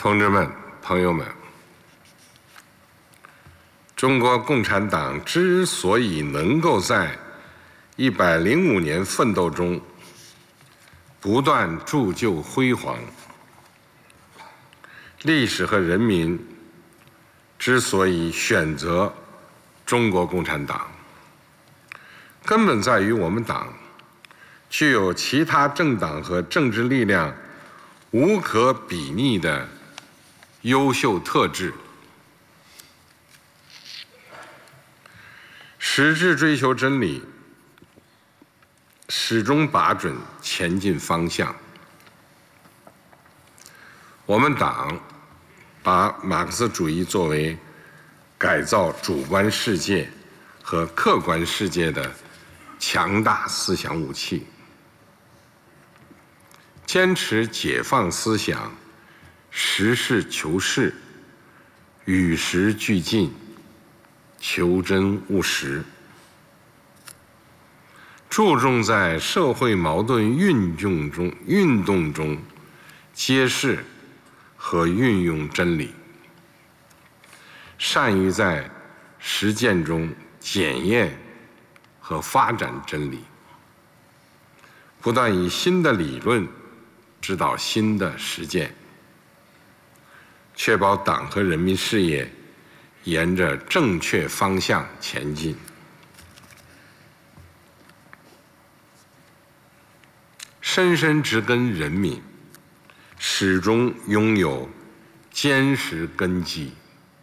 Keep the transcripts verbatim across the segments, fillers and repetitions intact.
同志们、朋友们，中国共产党之所以能够在一百零五年奋斗中不断铸就辉煌，历史和人民之所以选择中国共产党，根本在于我们党具有其他政党和政治力量无可比拟的优秀特质，矢志追求真理，始终把准前进方向。我们党把马克思主义作为改造主观世界和客观世界的强大思想武器，坚持解放思想，实事求是，与时俱进，求真务实，注重在社会矛盾运动中运动中揭示和运用真理，善于在实践中检验和发展真理，不断以新的理论指导新的实践，确保党和人民事业沿着正确方向前进。深深植根人民，始终拥有坚实根基。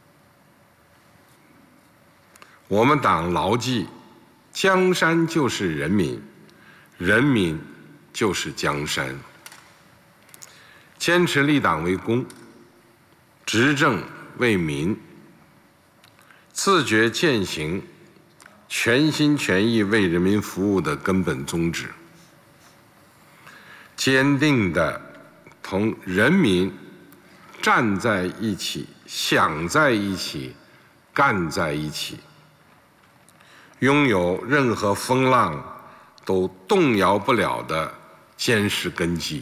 我们党牢记江山就是人民，人民就是江山，坚持立党为公，执政为民，自觉践行全心全意为人民服务的根本宗旨，坚定地同人民站在一起，想在一起，干在一起，拥有任何风浪都动摇不了的坚实根基。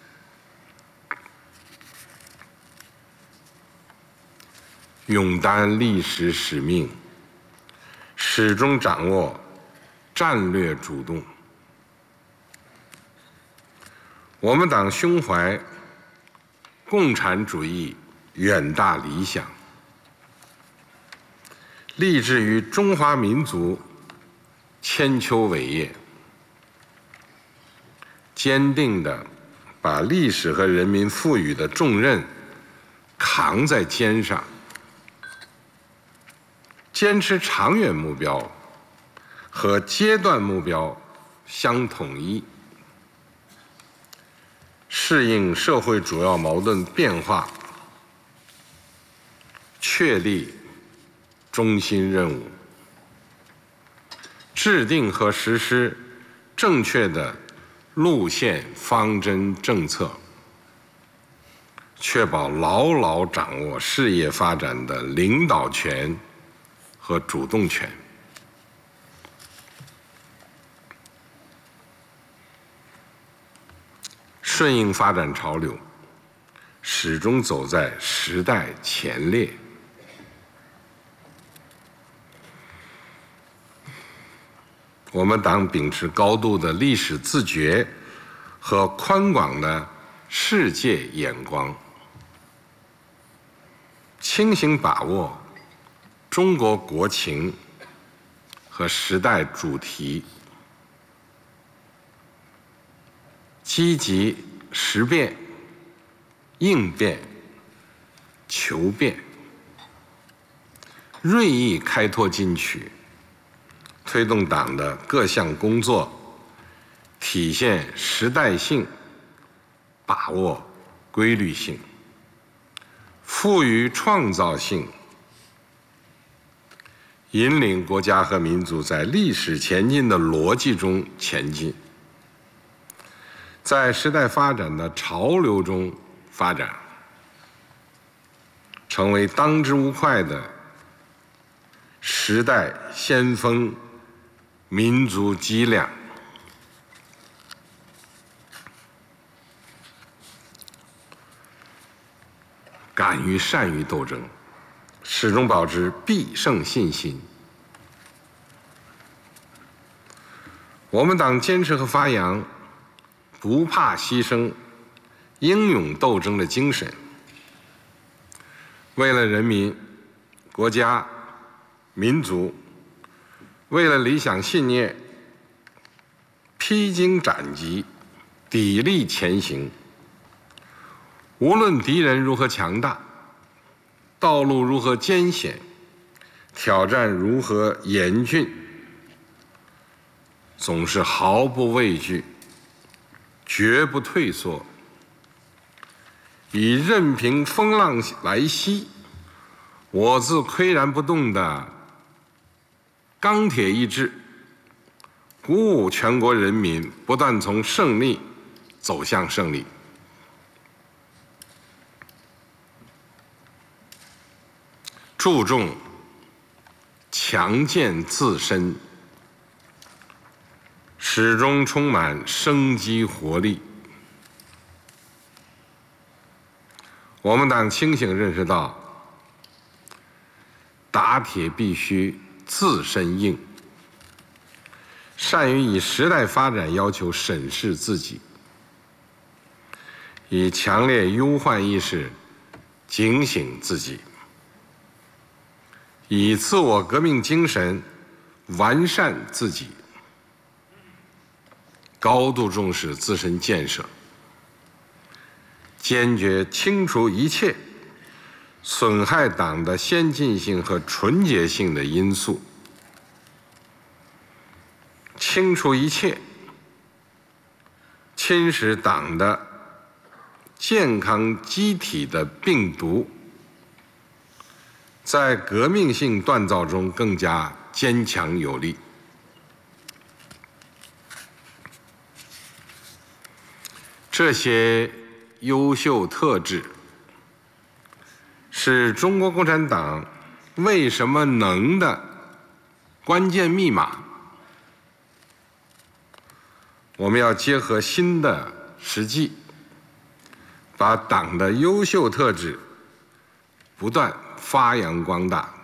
勇担历史使命，始终掌握战略主动。我们党胸怀共产主义远大理想，立志于中华民族千秋伟业，坚定地把历史和人民赋予的重任扛在肩上，坚持长远目标和阶段目标相统一，适应社会主要矛盾变化，确立中心任务，制定和实施正确的路线方针政策，确保牢牢掌握事业发展的领导权和主动权。顺应发展潮流，始终走在时代前列。我们党秉持高度的历史自觉和宽广的世界眼光，清醒把握中国国情和时代主题，积极识变、应变、求变，锐意开拓进取，推动党的各项工作体现时代性，把握规律性，富于创造性，引领国家和民族在历史前进的逻辑中前进，在时代发展的潮流中发展，成为当之无愧的时代先锋、民族脊梁。 敢于善于斗争，始终保持必胜信心。我们党坚持和发扬不怕牺牲、英勇斗争的精神，为了人民、国家、民族，为了理想信念，披荆斩棘，砥砺前行。无论敌人如何强大，道路如何艰险，挑战如何严峻，总是毫不畏惧，绝不退缩，以任凭风浪来袭，我自岿然不动的钢铁意志，鼓舞全国人民不断从胜利走向胜利。注重强健自身，始终充满生机活力。我们党清醒认识到，打铁必须自身硬，善于以时代发展要求审视自己，以强烈忧患意识警醒自己，以自我革命精神完善自己，高度重视自身建设，坚决清除一切损害党的先进性和纯洁性的因素，清除一切侵蚀党的健康机体的病毒，在革命性锻造中更加坚强有力。这些优秀特质是中国共产党为什么能的关键密码。我们要结合新的实际，把党的优秀特质不断发扬光大。